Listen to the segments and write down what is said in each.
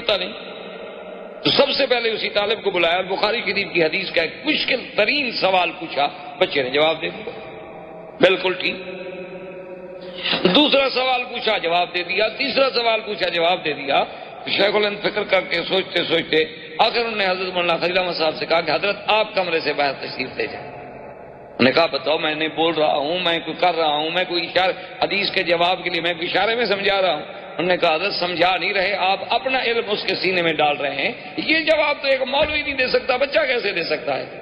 پتہ نہیں. تو سب سے پہلے اسی طالب کو بلایا اور بخاری شریف کی حدیث کا ایک مشکل ترین سوال پوچھا. بچے نے جواب دے دیا, بالکل ٹھیک. دوسرا سوال پوچھا, جواب دے دیا. تیسرا سوال پوچھا, جواب دے دیا. شیخ الہند فکر کر کے سوچتے سوچتے آخر انہوں نے حضرت مولانا خلیل احمد صاحب سے کہا کہ حضرت آپ کمرے سے باہر تشریف لے جائیں. انہوں نے کہا بتاؤ, میں نہیں بول رہا ہوں, میں کوئی کر رہا ہوں, میں کوئی اشارہ حدیث کے جواب کے لیے میں کوئی اشارے میں سمجھا رہا ہوں. انہوں نے کہا حضرت سمجھا نہیں رہے, آپ اپنا علم اس کے سینے میں ڈال رہے ہیں. یہ جواب تو ایک مولوی نہیں دے سکتا, بچہ کیسے دے سکتا ہے؟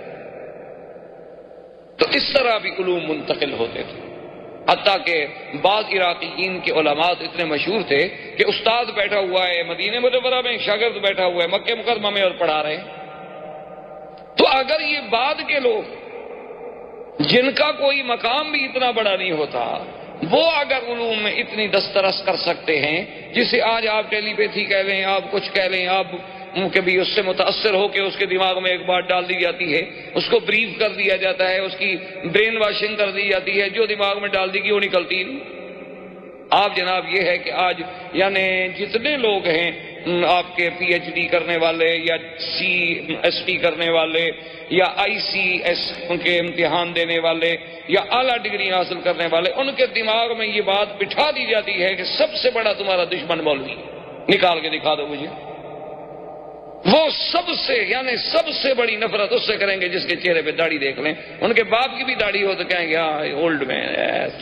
تو اس طرح بھی علوم منتقل ہوتے تھے. حتیٰ کہ بعض عراقیین کے علماء اتنے مشہور تھے کہ استاد بیٹھا ہوا ہے مدینہ منورہ میں, شاگرد بیٹھا ہوا ہے مکہ مکرمہ میں اور پڑھا رہے ہیں. تو اگر یہ بعد کے لوگ جن کا کوئی مقام بھی اتنا بڑا نہیں ہوتا, وہ اگر علوم میں اتنی دسترس کر سکتے ہیں, جسے آج آپ ٹیلی پیتھی کہہ لیں, آپ کچھ کہہ لیں, آپ کبھی اس سے متاثر ہو کے اس کے دماغ میں ایک بات ڈال دی جاتی ہے, اس کو بریف کر دیا جاتا ہے, اس کی برین واشنگ کر دی جاتی ہے, جو دماغ میں ڈال دی گئی وہ نکلتی نہیں. آپ جناب یہ ہے کہ آج یعنی جتنے لوگ ہیں آپ کے پی ایچ ڈی کرنے والے یا سی ایس پی کرنے والے یا آئی سی ایس کے امتحان دینے والے یا اعلیٰ ڈگری حاصل کرنے والے, ان کے دماغ میں یہ بات بٹھا دی جاتی ہے کہ سب سے بڑا تمہارا دشمن مولوی, نکال کے دکھا دو مجھے. وہ سب سے یعنی سب سے بڑی نفرت اس سے کریں گے جس کے چہرے پہ داڑھی دیکھ لیں. ان کے باپ کی بھی داڑھی ہو تو کہیں گے ہاں اولڈ مین.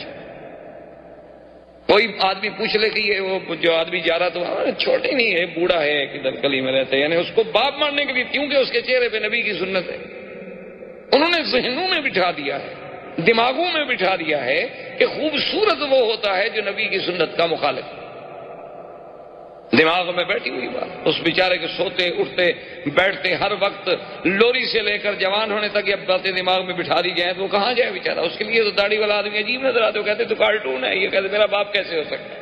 کوئی آدمی پوچھ لے کہ یہ وہ جو آدمی جا رہا تو چھوٹے نہیں ہے, بوڑھا ہے, کدھر گلی میں رہتا ہے, یعنی اس کو باپ ماننے کے لیے, کیونکہ اس کے چہرے پہ نبی کی سنت ہے. انہوں نے ذہنوں میں بٹھا دیا ہے, دماغوں میں بٹھا دیا ہے کہ خوبصورت وہ ہوتا ہے جو نبی کی سنت کا مخالف ہے. دماغ میں بیٹھی ہوئی بات. اس بیچارے کے سوتے اٹھتے بیٹھتے ہر وقت لوری سے لے کر جوان ہونے تک یہ باتیں دماغ میں بٹھا دی جائیں تو وہ کہاں جائے بیچارہ. اس کے لیے تو داڑھی والا آدمی عجیب نظر آتے, وہ کہتے تو کارٹون ہے, یہ کہتے میرا باپ کیسے ہو سکتا ہے.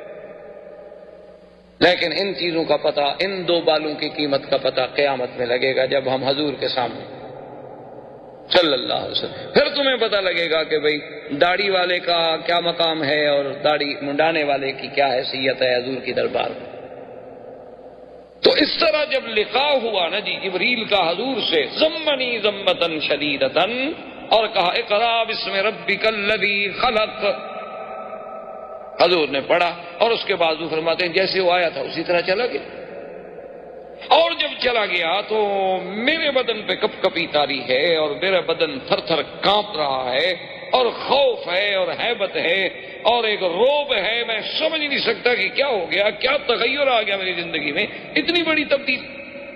لیکن ان چیزوں کا پتہ, ان دو بالوں کی قیمت کا پتہ قیامت میں لگے گا جب ہم حضور کے سامنے صلی اللہ علیہ وسلم. پھر تمہیں پتہ لگے گا کہ بھئی داڑھی والے کا کیا مقام ہے اور داڑھی منڈانے والے کی کیا حیثیت ہے حضور کی دربار میں. تو اس طرح جب لقاء ہوا نا جی جبریل کا حضور سے, ضمنی ضمۃ شدیدۃ, اور کہا اقرا بسم ربک الذی خلق. حضور نے پڑھا اور اس کے بعد فرماتے ہیں جیسے وہ آیا تھا اسی طرح چلا گیا. اور جب چلا گیا تو میرے بدن پہ کپ کپی تاری ہے اور میرا بدن تھر تھر کانپ رہا ہے اور خوف ہے اور ہیبت ہے اور ایک روب ہے. میں سمجھ نہیں سکتا کہ کیا ہو گیا, کیا تغیر آ گیا میری زندگی میں, اتنی بڑی تبدیلی.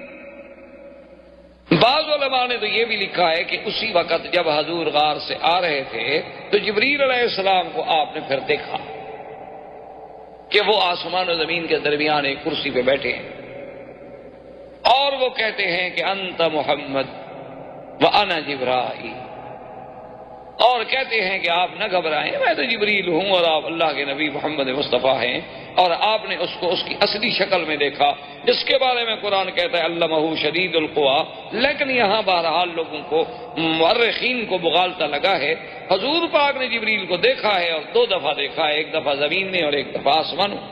بعض علماء نے تو یہ بھی لکھا ہے کہ اسی وقت جب حضور غار سے آ رہے تھے تو جبریل علیہ السلام کو آپ نے پھر دیکھا کہ وہ آسمان و زمین کے درمیان ایک کرسی پہ بیٹھے ہیں اور وہ کہتے ہیں کہ انت محمد وانا جبرائیل, اور کہتے ہیں کہ آپ نہ گھبرائیں, میں تو جبریل ہوں اور آپ اللہ کے نبی محمد مصطفیٰ ہیں. اور آپ نے اس کو اس کی اصلی شکل میں دیکھا جس کے بارے میں قرآن کہتا ہے علمہ شدید القویٰ. لیکن یہاں بہرحال لوگوں کو مورخین کو مغالطہ لگا ہے. حضور پاک نے جبریل کو دیکھا ہے اور دو دفعہ دیکھا ہے, ایک دفعہ زمین میں اور ایک دفعہ آسمان میں.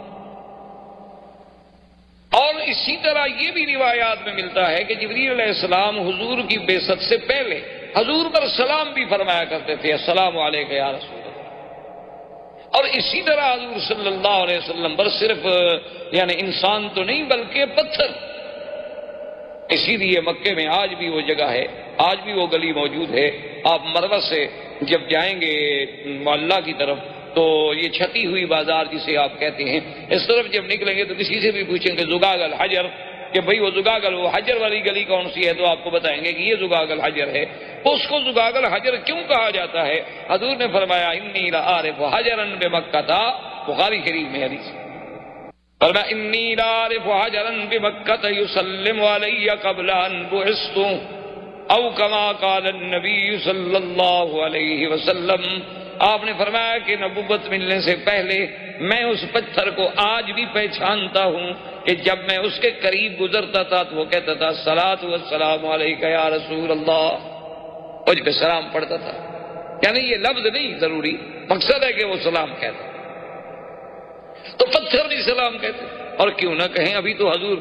اور اسی طرح یہ بھی روایات میں ملتا ہے کہ جبریل علیہ السلام حضور کی بعثت سے پہلے حضور پر سلام بھی فرمایا کرتے تھے, السلام علیکم یا رسول اللہ. اور اسی طرح حضور صلی اللہ علیہ وسلم پر صرف یعنی انسان تو نہیں بلکہ پتھر. اسی لیے مکے میں آج بھی وہ جگہ ہے, آج بھی وہ گلی موجود ہے. آپ مروہ سے جب جائیں گے معلیٰ کی طرف تو یہ چھتی ہوئی بازار جسے آپ کہتے ہیں, اس طرف جب نکلیں گے تو کسی سے بھی پوچھیں گے زگاگ الحجر کہ بھئی وہ زگاگ وہ حجر والی گلی کون سی ہے, تو آپ کو بتائیں گے کہ یہ زگاگ الحجر ہے. اس کو زگاگ الحجر کیوں کہا جاتا ہے؟ حضور نے فرمایا انی لعارف حجرا بمکہ, بخاری شریف میں حدیث فرمایا انی لعارف حجرا بمکہ یسلم علی قبل ان بعثت او کما قال النبی صلی اللہ علیہ وسلم. آپ نے فرمایا کہ نبوت ملنے سے پہلے میں اس پتھر کو آج بھی پہچانتا ہوں کہ جب میں اس کے قریب گزرتا تھا تو وہ کہتا تھا الصلاۃ والسلام علیک یا رسول اللہ, مجھ پہ سلام پڑھتا تھا. یعنی یہ لفظ نہیں ضروری, مقصد ہے کہ وہ سلام کہتا. تو پتھر بھی سلام کہتے, اور کیوں نہ کہیں, ابھی تو حضور